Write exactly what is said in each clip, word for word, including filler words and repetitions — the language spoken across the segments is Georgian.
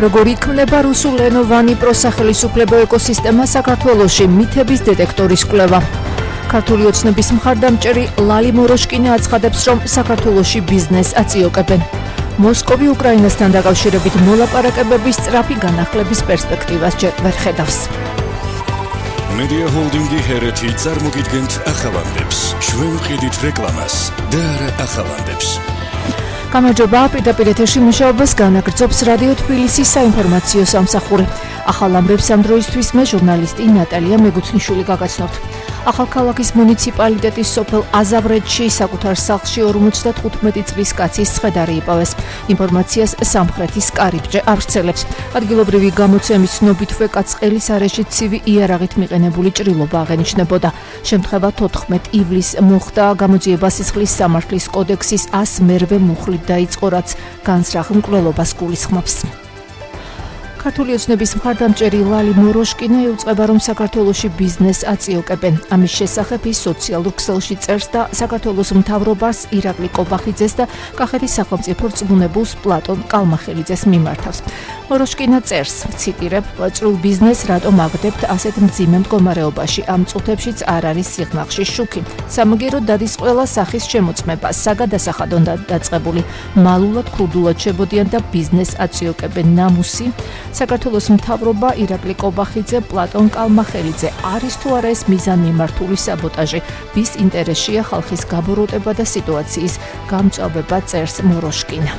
როგორ იქმნება რუსულენოვანი პროსახელისუფლებო ეკოსისტემა საქართველოში, მითების დეტექტორის კვლევა. ქართული ოცნების მხარდამჭერი ლალი მოროშკინა აცხადებს, რომ საქართველოში ბიზნესს აწიოკებენ. მოსკოვი უკრაინასთან დაკავშირებით მოლაპარაკებების სწრაფი განახლების პერსპექტივას ჯერ ვერ ხედავს. Media Holdingi ჰერეთი წარმოგიდგენთ ახალამდებს. ჩვენ ვყიდით რეკლამას და არა ახალამდებს. გამარჯობა, პირდაპირ ეთერში მუშაობას განაგრძობს რადიო თბილისის საინფორმაციო სამსახური. ახალამდებს ამ დროისთვის მე ჟურნალისტი ნატალია მეგუცნიშვილი გაგაცნობთ. ახალქალაქის მუნიციპალიტეტის სოფელ აზავრეთში საკუთარ სახლში ორმოცდათხუთმეტი წლის კაცის ცხედარი იპოვეს. ინფორმაციას სამხრეთის კარიბჭე ავრცელებს. ადგილობრივი გამოცემის ცნობითვე კაცს ყელის არეში ცივი იარაღით მიყენებული ჭრილობა აღენიშნებოდა. შემთხვევა თოთხმეტ ივლისს მოხდა. გამოძიება სისხლის სამართლის კოდექსის ას მერვე მუხლით დაიწყო, რაც განზრახ მკვლელობას გულისხმობს. ქართული ოცნების მხარდამჭერი ლალი მოროშკინა იუწყება, რომ საქართველოში ბიზნესს აწიოკებენ. ამის შესახებ ის სოციალურ ქსელში წერს და საქართველოს მთავრობას ირაკლი კობახიძეს და კახეთის სახელმწიფო რწმუნებულს პლატონ კალმახელიძეს მიმართავს. მოროშკინა წერს, ციტირებ, "წრულ ბიზნესს რატომ აგდებთ ასეთ მძიმე მდგომარეობაში? ამ წუთებშიც არ არის სიღნაღში შუქი. სამაგიეროდ დადის ყველა სახის შემოწმება, საგადასახადონ დაწყებული, მალულად ქურდულად შებოდიან და ბიზნესს აწიოკებენ. ნამუსი საქართველოს მთავრობა ირაკლი კობახიძე, პლატონ კალმახელიძე არის თუ არა ეს მიზანმიმართული საბოტაჟი, ვის ინტერესშია ხალხის გაბოროტება და სიტუაციის გამწვავება, წერს მოროშკინა.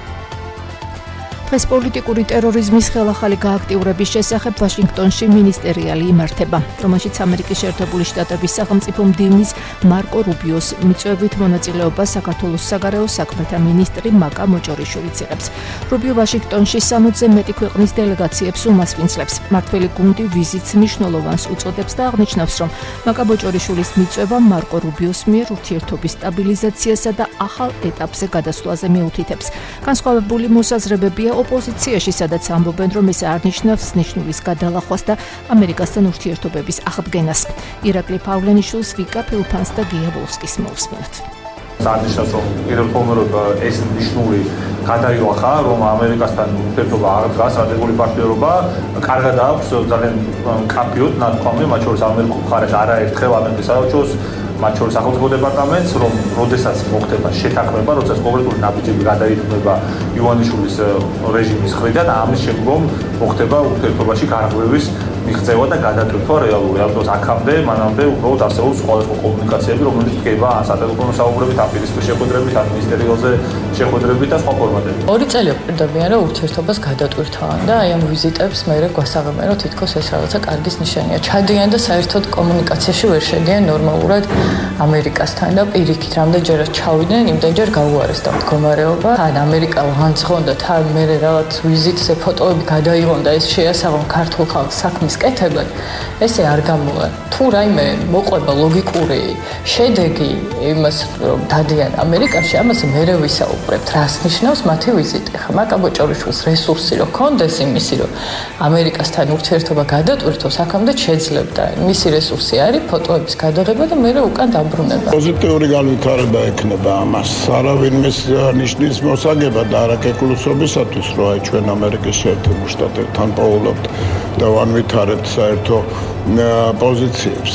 დღეს პოლიტიკური ტერორიზმის ხელახალი გააქტიურების შესახებ ვაშინგტონში მინისტერიალი იმართება, რომელშიც ამერიკის შეერთებული შტატების სახელმწიფო მდივნის მარკო რუბიოს მიწვევით მონაწილეობას საქართველოს საგარეო საქმეთა მინისტრი მაკა მოჭორიშვილიც იღებს. რუბიო ვაშინგტონში სამოცზე მეტი ქვეყნის დელეგაციებს უმასპინძლებს. მმართველი გუნდი ვიზიტს მნიშვნელოვანს უწოდებს და აღნიშნავს, რომ მაკა მოჭორიშვილის მიწვევა მარკო რუბიოს მიერ ურთიერთობის სტაბილიზაციასა და ახალ ეტაპზე გადასვლაზე მიუთითებს. განსხვავებული მოსაზრებებია ოპოზიციაში, სადაც ამბობენ, რომ ეს არნიშნავს ნიშნულის გადალახვას და ამერიკასთან ურთიერთობების აღდგენას. ირაკლი პავლენიშვილს, ვიკა ფილფანს და გია ვოლსკის მოусმინოთ. არნიშნავს, რომ პირველ ყოვლად ეს ნიშნული გადაილახა, რომ ამერიკასთან ურთიერთობა აღდგა, სტრატეგიული პარტნიორობა კარგად აქვს, ძალიან კაფიოდ ნათქვამი, მათ შორის ამერიკულ მხარეს არაერთხელ ამერიკის საელჩოს, მათ შორის სახელმწიფო დეპარტამენტს, რომ როდესაც მოხდება შეთანხმება, როდესაც კონკრეტული ნაბიჯები გადაიქმნება ივანიშვილის რეჟიმის მხრიდან, ამის შემდგომ მოხდება ურთიერთობაში გარღვევის მიღწევა და გადატვირთვა რეალური. ამიტომ აქამდე, მანამდე უბრალოდ არსებობს სხვადასხვა კომუნიკაციები, რომელიც დგება სატელეფონო საუბრებით, აპირისპირ შეხვედრებით, ადმინისტრაციაზე შეხვედრებით და სხვა ფორმატებით. ორი წელი პირდაპირ რა ურთიერთობას გადატვირთვან და აი ამ ვიზიტებს მე გვასაღებენ, რომ თითქოს ეს რაღაცა კარგის ნიშანია. ჩადიან და საერთოდ კომუნიკაციაში ვერ შედიან ნორმალურად ამერიკასთან და პირიქით რამდენჯერაც ჩავიდნენ, იმდენჯერ გაუარესდა მდგომარეობა. თან ამერიკა ლანძღონ და თან მე რაღაც ვიზიტზე ფოტოები გადაიღონ და ეს შეასაღონ ქართულ ხალხს საქმის კეთებად, ესე არ გამოვა. თუ რაიმე მოყვება ლოგიკური შედეგი იმას, რომ დადიან ამერიკაში, ამას მერე ვისაუბრებთ, რას ნიშნავს მათი ვიზიტი. ხა მაკა მოჭორიშვილს რესურსი რო ქონდეს იმისი, რომ ამერიკასთან ურთიერთობა გადატვირთოს, აქამდე შეძლებდა. მისი რესურსი არის ფოტოების გადაღება და მერე უკან დაბრუნება. პოზიტიური განვითარება ექნება ამას. არავინ მის ნიშნის მოსაგება და არაკეკლუსობისათვის, რომ აი ჩვენ ამერიკის შეერთებულ შტატებთან პოულობთ და ვანვითარებთ საერთო პოზიციებს.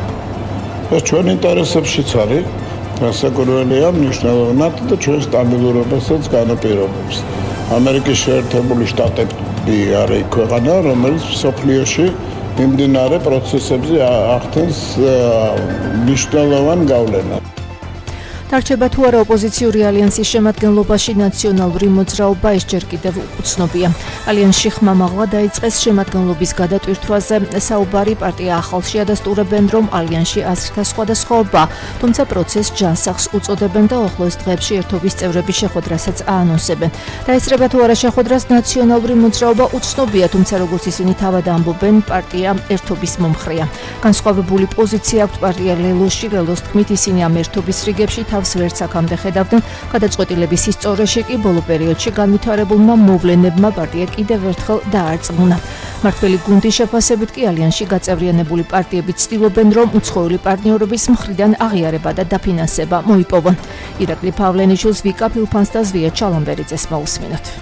ეს ჩვენ ინტერესებშიც არის, გასაკვირველია მნიშვნელოვნად და ჩვენ სტაბილურობასაც განაპირობებს. ამერიკის შეერთებული შტატები არის ქვეყანა, რომელიც მსოფლიოში მიმდინარე პროცესებზე ახდენს მნიშვნელოვან გავლენას. დარჩება თუ არა ოპოზიციური ალიანსის შემადგენლობაში ნაციონალური მოძრაობა, ეს ჯერ კიდევ უცნობია. ალიანსში ხმამაღლა დაიწყეს შემადგენლობის გადატვირთვაზე. საუბარი პარტია ახალში ადასტურებენ, რომ ალიანსში აზრთა სხვადასხვაობა, თუმცა პროცესს ჯანსაღს უწოდებენ და ახლოს დღეებში ერთობის წევრების შეხვედრასაც აანონსებენ. დაეწრება თუ არა შეხვედრას ნაციონალური მოძრაობა უცნობია, თუმცა როგორც ისინი თავად ამბობენ, პარტია ერთობის მომხრეა. განსხვავებული პოზიცია აქვს პარტია ლელოში, ლელოს თქმით ისინი ამ ერთობის რიგებში თავს ვერც აქამდე ხედავდნენ. გადაწყვეტილების ისწორეში კი ბოლო პერიოდში განვითარებულმა მოვლენებმა პარტია კიდევ ერთხელ დაარწმუნა. მმართველი გუნდის შეფასებით კი ალიანსში გაწევრიანებული პარტიები ცდილობენ, რომ უცხოელი პარტნიორობის მხრიდან აღიარება და დაფინანსება მოიპოვონ. ირაკლი პავლენიშვილს, ვიკა ფილფანს და ზვია ჩალამბერიძეს მოусმინოთ.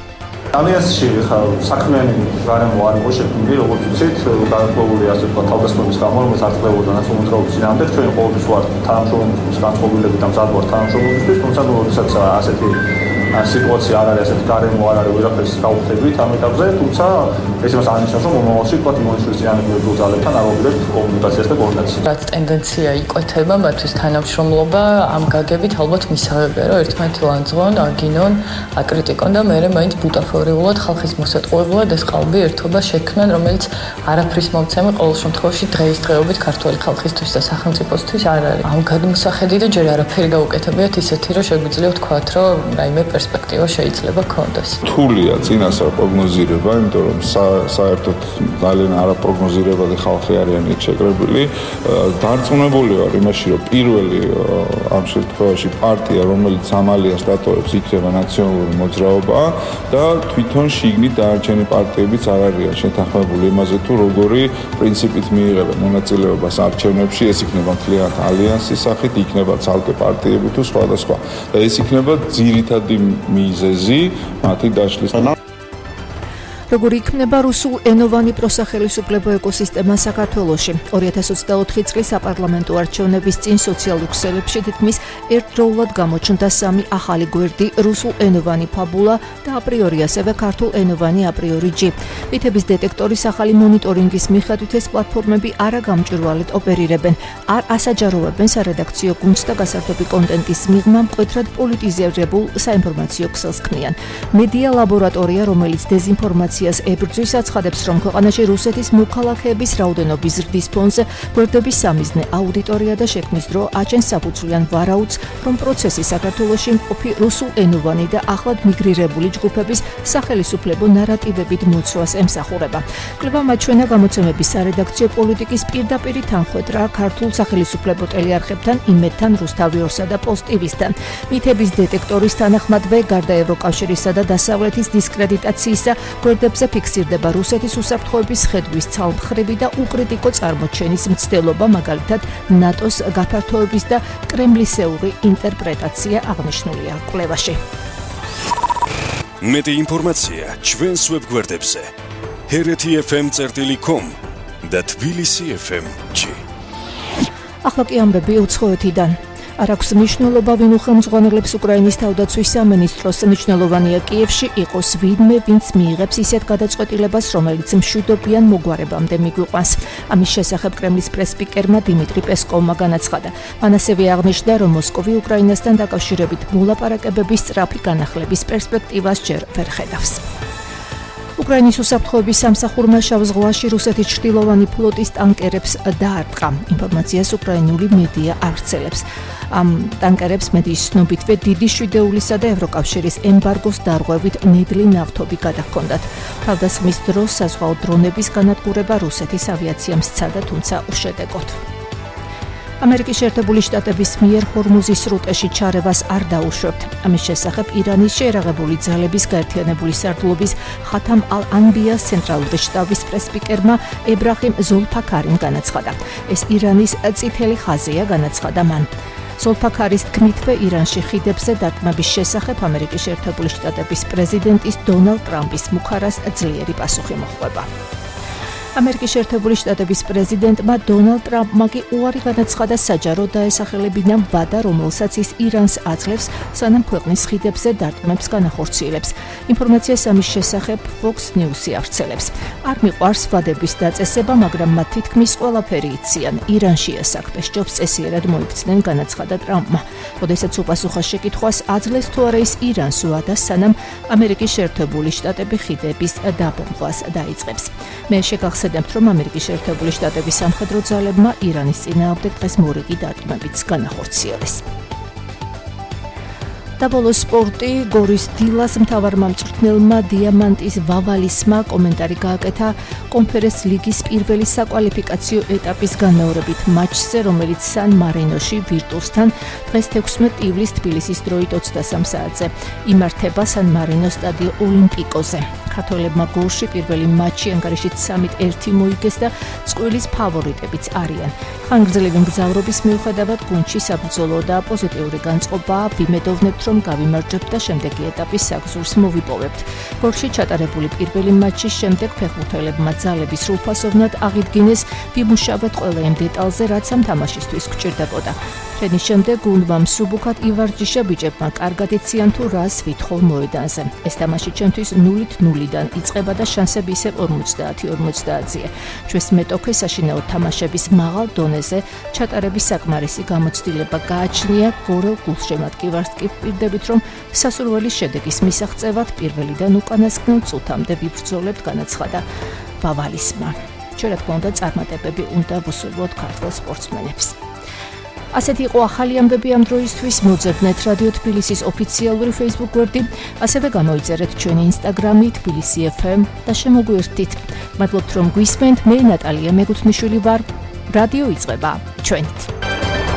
ალიანსში ხა საქმიანი გარემო არ იყო შექმნილი, როგორც ვიცით, განსხვავებული ასე ვთქვათ, თავდასხმების გამო, რომელიც არ წლებოდა ნაციონალური მოძრაობის წინააღმდეგ, ჩვენ ყოველთვის ვართ თანამშრომლობის განწყობილები და მზად ვართ თანამშრომლობისთვის, თუმცა როდესაც ასეთი სიტუაცია არ არის, ასეთი გარემო არ არის, ვერაფერს გავხდებით ამ ეტაპზე, თუმცა ეს იმას ანიშნავს, რომ მომავალში ვთქვათ იმონიშვილის წინააღმდეგ ძალებთან აღვიძებთ კომუნიკაციას და კოორდინაციას. რაც ტენდენცია იკვეთება, მათთვის თანამშრომლობა ამ გაგებით ალბათ მისაღებია, რომ ერთმანეთი ლანძღონ, აგინონ, აკრიტიკონ და მერე მაინც ბუტაფორიულად ხალხის მოსატყუებლად ეს ყალბი ერთობა შექმნან, რომელიც არაფრის მომცემი ყოველ შემთხვევაში დღეისდღეობით ქართული ხალხისთვის და სახელმწიფოსთვის არ არის. ამ გადმოსახედი და ჯერ არაფერი გაუკეთებიათ ისეთი, რომ შეგვიძლია ვთქვათ, რომ რაიმე პერსპექტივა შეიძლება ქონდეს. რთულია წინასწარ პროგნოზირება, იმიტომ რომ საერთოდ ძალიან არაპროგნოზირებადი ხალხი არიან იქ შეკრებილი. დარწმუნებული ვარ იმაში, რომ პირველი ამ შემთხვევაში პარტია, რომელიც ამ ალიანსს დატოვებს, იქნება ნაციონალური მოძრაობა და თვითონ შიგნით დარჩენი პარტიებიც არ არიან შეთანხმებული იმაზე, თუ როგორი პრინციპით მიიღებენ მონაწილეობას არჩევნებში, ეს იქნება მთლიანად ალიანსის სახით, იქნება ცალკე პარტიები თუ სხვადასხვა. და ეს იქნება ძირითადი მიზეზი მათი დაშლის. როგორი იქნება რუსულენოვანი პროსახელისუფლებო ეკოსისტემა საქართველოში? ორი ათას ოცდაოთხი წლის საპარლამენტო არჩევნების წინ სოციალურ ქსელებში თითქმის ერთდროულად გამოჩნდა სამი ახალი გვერდი: რუსულენოვანი ფაბულა და აპრიორი ასევე ქართულენოვანი აპრიორი ჯი. მითების დეტექტორის ახალი მონიტორინგის მიხედვით ეს პლატფორმები არა გამჭვირვალედ ოპერირებენ, არ ასაჯაროვებენ სარედაქციო გუნდს და გასართობი კონტენტის მიღმა მკვეთრად პოლიტიზირებულ საინფორმაციო ქსელს ქმნიან. მედია ლაბორატორია, რომელიც დეზინფორმაციას ებრძვის, აცხადებს, რომ ქვეყანაში რუსეთის მოქალაქეების რაოდენობის ზრდის ფონზე გვერდების სამიზნე აუდიტორია და შექმნის დრო აჩენს საფუძვლიან ვარაუდს, რომ პროცესი საქართველოში მყოფი რუსულენოვანი და ახლად მიგრირებული ჯგუფების სახელისუფლებო ნარატივებით მოცვას ემსახურება. კვლევა მაჩვენა გამოცემების სარედაქციო პოლიტიკის პირდაპირი თანხმეტრა ქართულ სახელისუფლებო ტელეარხებთან, იმედთან, რუსთავიორსა და პოსტივისთან. მითების დეტექტორის თანახმადვე, გარდა ევროკავშირისა და დასავლეთის დისკრედიტაციისა, გვერდებზე ფიქსირდება რუსეთის უსაფრთხოების ხედვის ცალმხრივი და უკრიტიკო წარმოჩენის მცდელობა, მაგალითად ნატოს გაფართოების და კრემლისეული ინტერპრეტაცია აღნიშნულია კვლევაში. მეტი ინფორმაცია ჩვენს ვებგვერდებზე ჰერეთი ეფ ემ წერტილი კომ და თბილისი ეფ ემ ჯი. ახლა კი ამბები უცხოეთიდან. არ აქვს მნიშვნელობა, ვინ უხელმძღვანელებს უკრაინის თავდაცვის სამინისტროს. მნიშვნელოვანია კიევში იყოს ვინმე, ვინც მიიღებს ისეთ გადაწყვეტილებას, რომელიც მშვიდობიან მოგვარებამდე მიგვიყვანს. ამის შესახებ კრემლის პრესსპიკერმა დიმიტრი პესკოვმა განაცხადა. მან ასევე აღნიშნა, რომ მოსკოვი უკრაინასთან დაკავშირებით მოლაპარაკებების სწრაფი განახლების პერსპექტივას ჯერ ვერ ხედავს. უკრაინის უსაფრთხოების სამსახურმა შავ ზღვაში რუსეთის ჩრდილოვანი ფლოტის ტანკერებს დაარტყა. ინფორმაციას უკრაინული მედია აღწერს. ამ ტანკერებს მედიის ცნობითვე დიდი შვიდეულისა და ევროკავშირის ემბარგოს დარღვევით ნედლი ნავთობი გადაჰქონდათ. თავდასხმის დროს საზღვაო დრონების განადგურება რუსეთის ავიაციამ სცადა, თუმცა უშედეგოდ. ამერიკის შეერთებული შტატების მიერ ჰორმუზის სრუტეში ჩარევას არ დაუშვებთ. ამის შესახებ ირანის შეერაღებული ძალების გაერთიანებული სარდლობის ხათამ ალ-ანბიას ცენტრალური შტაბის პრესსპიკერმა ებრაჰიმ ზოლფაქარიმ განაცხადა. ეს ირანის წითელი ხაზია, განაცხადა მან. ზოლფაქარის თქმითვე, ირანში ხიდებზე დარტყმების შესახებ ამერიკის შეერთებული შტატების პრეზიდენტის დონალდ ტრამპის მუხარას ძლიერი პასუხი მოჰყვება. ამერიკის შეერთებული შტატების პრეზიდენტმა დონალდ ტრამპმა კი უარი განაცხადა საჯარო დაესახელებინა ვადა, რომელსაც ის ირანს აძლევს, სანამ ქვეყნის ხიდებზე დარტყმებს განახორციელებს. ინფორმაციას ამის შესახებ Fox News-ი ავრცელებს. არ მიყვარს ვადების დაწესება, მაგრამ მათ თითქმის ყველაფერი იციან. ირანში ასაკტეს ჯობს წესიერად მოიქცნენ, განაცხადა ტრამპმა. როდესაც უპასუხა შეკითხვას, აძლევს თუ არა ის ირანს ვადას, სანამ ამერიკის შეერთებული შტატები ხიდების დაბომბვას დაიწყებს. მე შეგახსენებთ, რომ ამერიკის შეერთებული შტატების სამხედრო ძალებმა ირანის წინააღმდეგ დღეს მორიგი დარტყმებიც განახორციელეს. დაბოლოს სპორტი. გორის დილას მთავარმა მწვრთნელმა დიამანტის ვავალისმა კომენტარი გააკეთა კონფერენს ლიგის პირველი საკვალიფიკაციო ეტაპის განმეორებით მატჩზე, რომელიც სან მარინოში ვირტუსთან დღეს თექვსმეტი ივლისს თბილისის დროით ოცდასამ საათზე იმართება სან მარინოს სტადიო ოლიმპიკოზე. ქართველებმა გორში პირველი მატჩი ანგარიშით სამით ერთი მოიგეს და წყვილის ფავორიტებიც არიან. ხანგრძლივი მგზავრობის მიუხედავად გუნდში საბრძოლო და პოზიტიური განწყობაა. ვიმედოვნებთ, რომ გავიმარჯვებთ და შემდეგი ეტაპის საგზურს მოვიპოვებთ. გორში ჩატარებული პირველი მატჩის შემდეგ ფეხბურთელებმა ძალების სრულფასოვნად აღიდგინეს, ვიმუშავეთ ყველა იმ დეტალზე, რაც ამ თამაშისთვის გჭირდებოდა. თრენის შემდეგ გუნდმა მსუბუქად ივარჯიშა ბიჭებმა კარგად იციან თუ რას ვითხოვ მოედანზე. ეს თამაში ჩემთვის ნულით ნულიდან იწყება და შანსები ისევ ორმოცდაათი ორმოცდაათია. ჩვენს მეტოქე საშინაო თამაშების მაღალ დონეზე ჩატარების საკმარისი გამოცდილება გააჩნია. გორელ გულშემატკივარს კი ვპირდებით, რომ სასურველი შედეგის მისაღწევად პირველიდან უკანასკნელ წუთამდე ვიბრძოლებთ, განაცხადა ბავალისმა. ჩვენ რა თქმა უნდა წარმატებები უნდა ვუსურვოთ ქართულ სპორტსმენებს. ასეთი იყო ახალი ამბები ამ დროისთვის. მოძებნეთ რადიო თბილისის ოფიციალური Facebook გვერდი, ასევე გამოიწერეთ ჩვენი Instagram-ი თბილისი ეფ ემ და შემოგვიერთდით. მადლობთ რომ გვისმენთ. მე ნატალია მეგუთნიშვილი ვარ. რადიო იწყება ჩვენით.